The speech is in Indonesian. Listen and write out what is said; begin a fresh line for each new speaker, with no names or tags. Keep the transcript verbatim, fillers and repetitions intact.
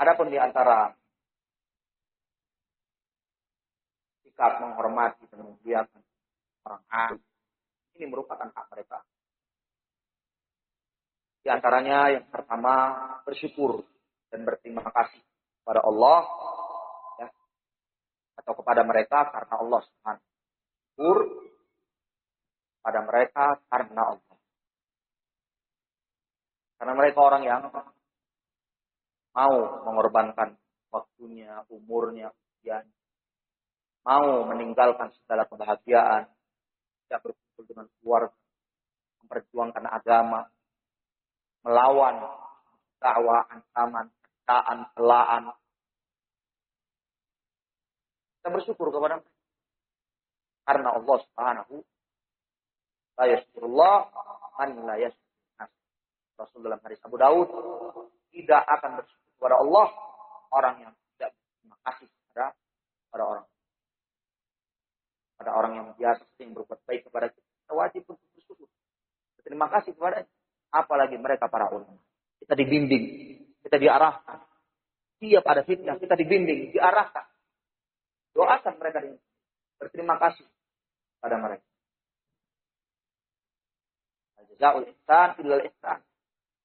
Adapun di antara sikap menghormati dan memuliakan orang alim, ini merupakan hak mereka. Di antaranya yang pertama bersyukur dan berterima kasih kepada Allah, ya, atau kepada mereka karena Allah Subhanahu. Syukur pada mereka karena Allah. Karena mereka orang yang mau mengorbankan waktunya, umurnya, usianya, mau meninggalkan segala kebahagiaan, tidak berkumpul dengan keluarga, memperjuangkan agama, melawan dakwah, ancaman, ciptaan, celaan. Kita bersyukur kepada mereka. Karena Allah Subhanahu la yashkurullah man la yashkur. Rasul dalam hadis Abu Daud, tidak akan bersyukur kepada Allah orang yang tidak berterima kasih kepada pada orang. Pada orang yang biasa sering berbuat baik kepada kita, kita wajib untuk bersyukur. Berterima kasih kepada, apalagi mereka para ulama. Kita dibimbing, kita diarahkan. Tiap ada fitnah, kita dibimbing, diarahkan. Doakan mereka dengan berterima kasih pada mereka. Jazaa'ul ihsan illal ihsan.